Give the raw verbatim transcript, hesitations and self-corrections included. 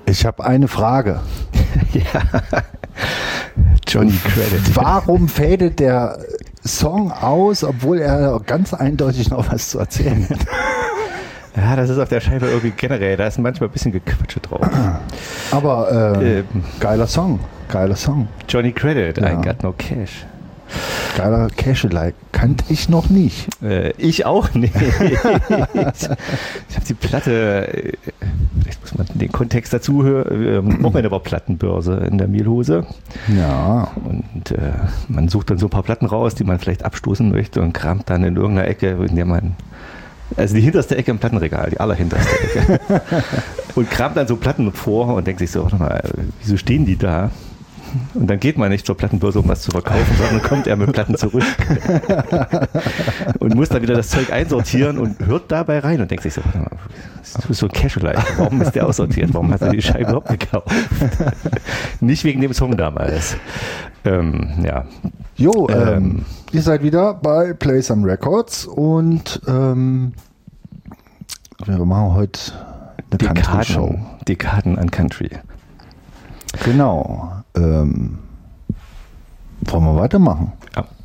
Ich habe eine Frage. Ja. Johnny Credit. Warum fadet der Song aus, obwohl er ganz eindeutig noch was zu erzählen hat? Ja, das ist auf der Scheibe irgendwie generell, da ist manchmal ein bisschen Gequatsche drauf. Aber äh, Ähm. geiler Song, geiler Song. Johnny Credit, Ja. I got no cash. Geiler Cashelike. Kannte ich noch nicht. Äh, ich auch nicht. Ich habe die Platte, äh, vielleicht muss man den Kontext dazu hören, ähm, Wochenende war Plattenbörse in der Mielhose. Ja. Und äh, man sucht dann so ein paar Platten raus, die man vielleicht abstoßen möchte und kramt dann in irgendeiner Ecke, in der man, also die hinterste Ecke im Plattenregal, die allerhinterste Ecke. Und kramt dann so Platten vor und denkt sich so, warte mal, wieso stehen die da? Und dann geht man nicht zur Plattenbörse, um was zu verkaufen, sondern kommt er mit Platten zurück und muss dann wieder das Zeug einsortieren und hört dabei rein und denkt sich so, warte mal, das ist so ein Casual-like. Warum ist der aussortiert? Warum hast du die Scheibe überhaupt gekauft? Nicht wegen dem Song damals. Ähm, ja. Jo, ähm, Ähm, ihr seid wieder bei Play Some Records und ähm, wir machen heute eine Country-Show. Dekaden, Dekaden an Country. Genau. Ähm, wollen wir weitermachen? Ja.